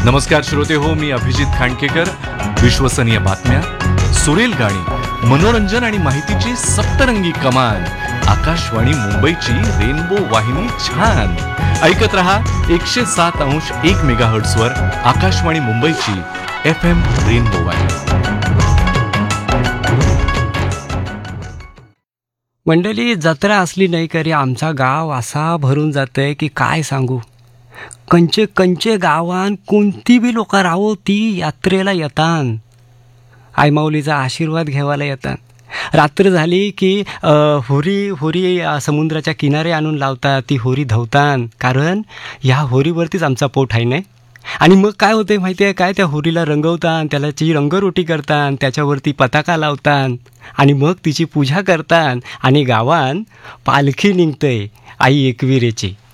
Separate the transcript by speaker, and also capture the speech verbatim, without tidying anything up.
Speaker 1: नमस्कार श्रोते हो, मी अभिजित खांडकेकर. विश्वसनीय बातम्या, सुरेल गाणी, मनोरंजन आणि माहितीची सप्तरंगी कमान. आकाशवाणी मुंबईची रेनबो वाहिनी छान. ऐकत रहा एकशे सात अंश एक मेगाहर्ट्झ वर आकाशवाणी मुंबईची एफ एम रेनबो वाहिनी.
Speaker 2: मंडळी, जत्रा असली नाही तरी आमचा गाव असा भरून जातंय की काय सांगू. कंचे कंचे गावान कोणती बी लोक राहो ती यात्रेला येतात, आईमाऊलीचा आशीर्वाद घ्यावायला येतात. रात्र झाली की अ, होरी होरी अ, समुद्राच्या किनारे आणून लावतात, ती होरी धवतात, कारण ह्या होरीवरतीच आमचा पोट आहे नाही. आणि मग काय होते माहिती आहे काय, त्या होरीला रंगवतात, त्याची रंगरोटी करतात, त्याच्यावरती पताका लावतात आणि मग तिची पूजा करतात आणि गावात पालखी निघते आई एकविरेची.